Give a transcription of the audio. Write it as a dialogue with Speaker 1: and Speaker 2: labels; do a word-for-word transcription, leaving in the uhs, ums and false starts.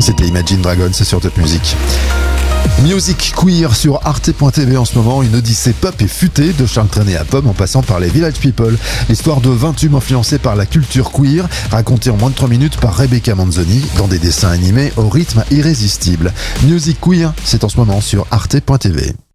Speaker 1: C'était Imagine Dragons, c'est sur Top Music. Music queer sur arte point t v en ce moment, une odyssée pop et futée de Charles Trenet à Pomme en passant par les Village People. L'histoire de vingt tubes influencés par la culture queer, racontée en moins de trois minutes par Rebecca Manzoni dans des dessins animés au rythme irrésistible. Music queer, c'est en ce moment sur arte point t v.